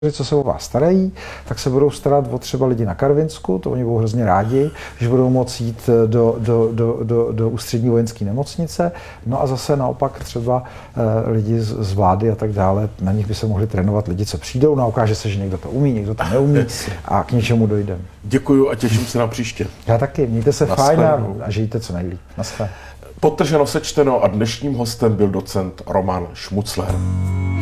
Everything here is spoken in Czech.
co se o vás starají, tak se budou starat o třeba lidi na Karvinsku, to oni budou hrozně rádi, když budou moct jít do ústřední vojenské nemocnice. No a zase naopak třeba lidi z vlády a tak dále, na nich by se mohli trénovat lidi, co přijdou, no a ukáže se, že někdo to umí, někdo to neumí a k něčemu dojdeme. Děkuju a těším se na příště. Já taky, mějte se fajn a žijte co nejlíp. Naschle. Podtrženo sečteno a dnešním hostem byl docent Roman Šmucler.